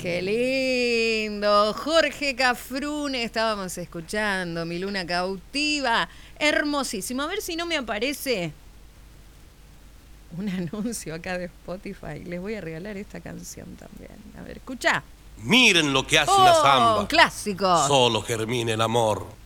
Qué lindo. Jorge Cafrune, estábamos escuchando Mi Luna Cautiva. Hermosísimo. A ver si no me aparece un anuncio acá de Spotify. Les voy a regalar esta canción también. A ver, escucha. Miren lo que hace la samba. Clásico. Solo germina el amor.